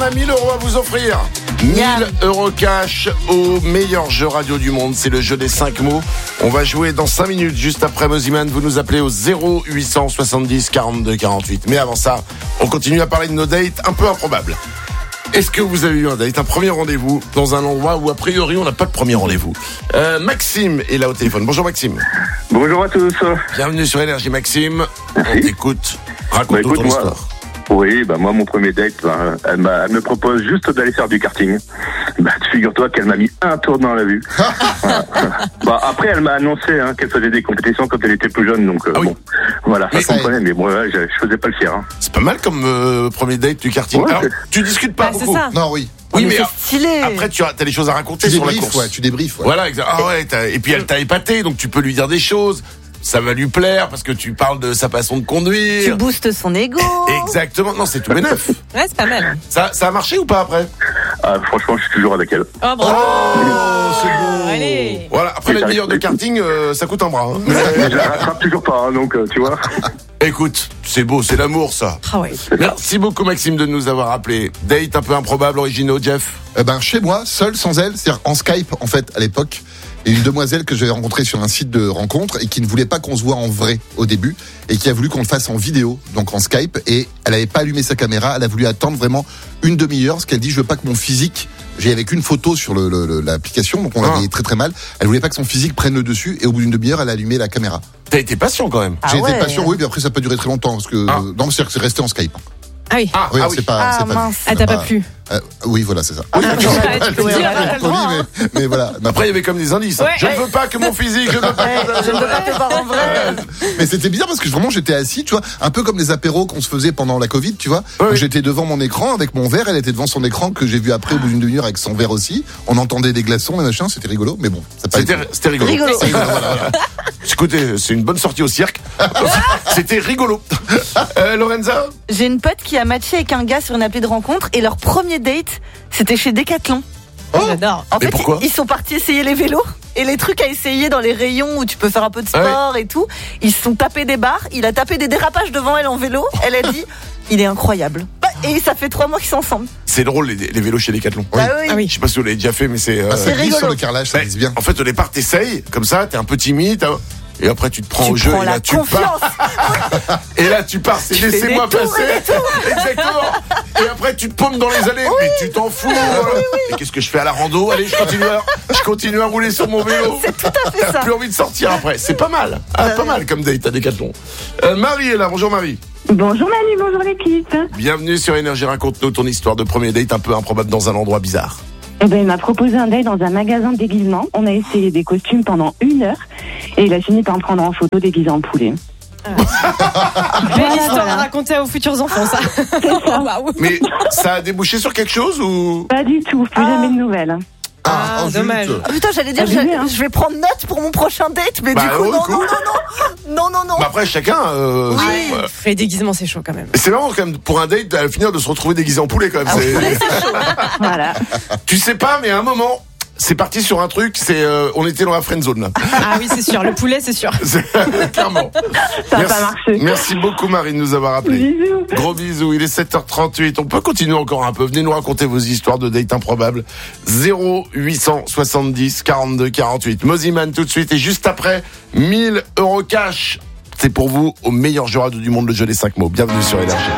a 1000 euros à vous offrir. 1000 euros cash au meilleur jeu radio du monde. C'est le jeu des 5 mots. On va jouer dans 5 minutes. Juste après Moziman, vous nous appelez au 0870 42 48. Mais avant ça, on continue à parler de nos dates un peu improbables. Est-ce que vous avez eu un date, un premier rendez-vous dans un endroit où a priori on n'a pas de premier rendez-vous? Maxime est là au téléphone. Bonjour Maxime. Bonjour à tous. Bienvenue sur Énergie Maxime. On t'écoute. Raconte-nous ton histoire. Oui, moi mon premier date, elle me propose juste d'aller faire du karting. Figure-toi qu'elle m'a mis un tour dans la vue. Après elle m'a annoncé qu'elle faisait des compétitions quand elle était plus jeune, donc bon, voilà, ça se comprenait, mais bon, je faisais pas le fier. C'est pas mal comme premier date du karting. Ouais, alors, tu discutes pas beaucoup. C'est ça. Non, oui. Oui, mais c'est stylé. après tu as des choses à raconter sur la course. Tu débriefes. Ouais. Voilà, exact. Ah ouais, et puis elle t'a épaté, donc tu peux lui dire des choses. Ça va lui plaire parce que tu parles de sa façon de conduire. Tu boostes son ego. Exactement. Non, c'est tout bénef. Ouais, c'est pas mal. Ça a marché ou pas après? Franchement, je suis toujours avec elle. Oh, bravo. C'est beau. Allez. Voilà, après le meilleur de karting, ça coûte un bras. Je la rattrape toujours pas, donc tu vois. Écoute, c'est beau, c'est l'amour ça. Ah ouais. Merci beaucoup Maxime de nous avoir appelé. Date un peu improbable, originaux, Jeff. Chez moi, seul, sans elle, c'est-à-dire en Skype, en fait, à l'époque. Et une demoiselle que j'avais rencontrée sur un site de rencontre et qui ne voulait pas qu'on se voit en vrai au début et qui a voulu qu'on le fasse en vidéo, donc en Skype, et elle n'avait pas allumé sa caméra, elle a voulu attendre vraiment une demi-heure parce qu'elle dit je veux pas que mon physique, j'avais qu'une photo sur l'application, donc on la voyait très très mal, elle voulait pas que son physique prenne le dessus et au bout d'une demi-heure elle a allumé la caméra. T'as été patient quand même. J'ai été patient, oui, mais après ça n'a pas duré très longtemps parce que non, c'est-à-dire que c'est resté en Skype. Ah oui. Oui, c'est pas. Mince. Ah, t'as pas pu. Oui, voilà, c'est ça. Mais voilà. Après, il y avait comme des indices. Ouais, je ne veux pas que mon physique, je ne veux pas que Je ne veux pas te voir en vrai. Mais c'était bizarre parce que vraiment j'étais assis, tu vois, un peu comme les apéros qu'on se faisait pendant la Covid, tu vois. Oui. J'étais devant mon écran avec mon verre, elle était devant son écran que j'ai vu après au bout d'une demi-heure avec son verre aussi. On entendait des glaçons et machin, c'était rigolo, mais bon, ça C'était rigolo. Voilà. Écoutez, c'est une bonne sortie au cirque. C'était rigolo. Lorenza? J'ai une pote qui a matché avec un gars sur une appli de rencontre et leur premier date, c'était chez Decathlon. J'adore. En Mais fait, pourquoi ils sont partis essayer les vélos et les trucs à essayer dans les rayons où tu peux faire un peu de sport et tout. Ils se sont tapés des barres, il a tapé des dérapages devant elle en vélo. Elle a dit, il est incroyable. Et ça fait 3 mois qu'ils sont ensemble. C'est drôle les vélos chez Decathlon. Oui. Ah oui. Je sais pas si vous l'avez déjà fait, mais c'est c'est rigolo. sur le carrelage, ça glisse bien. En fait, au départ, t'essayes, comme ça, t'es un peu timide, et après tu te prends au jeu, et là tu pars. Et là tu pars, c'est laissez-moi passer. Exactement. Et après tu te paumes dans les allées, mais tu t'en fous. Et qu'est-ce que je fais à la rando? Allez, je continue à rouler sur mon vélo. C'est tout à fait ça. T'as plus envie de sortir après. C'est pas mal. Pas mal comme date à Decathlon. Marie est là. Bonjour Marie. Bonjour Manu, bonjour l'équipe. Bienvenue sur Énergie. Raconte-nous ton histoire de premier date un peu improbable dans un endroit bizarre. Il m'a proposé un date dans un magasin de déguisement. On a essayé des costumes pendant 1 heure et il a fini par me prendre en photo déguisé en poulet. Belle histoire à raconter aux futurs enfants, ça. Mais ça a débouché sur quelque chose ou? Pas du tout, plus jamais de nouvelles. Dommage. Putain, j'allais dire, je vais prendre note pour mon prochain date, mais du coup, non. Bah après, chacun. Les déguisements, c'est chaud quand même. C'est marrant quand même pour un date à finir de se retrouver déguisé en poulet quand même. C'est chaud. Voilà. Tu sais pas, mais à un moment, c'est parti sur un truc. On était dans la friend zone là. Ah oui, c'est sûr. Le poulet, c'est sûr. Clairement. Ça n'a pas marché. Merci beaucoup Marie de nous avoir appelé. Bisous. Gros bisous. Il est 7h38. On peut continuer encore un peu. Venez nous raconter vos histoires de dates improbables. 0870 42 48. Moziman tout de suite et juste après 1000 euros cash. C'est pour vous au meilleur jeu radio du monde, le jeu des 5 mots. Bienvenue sur Énergie.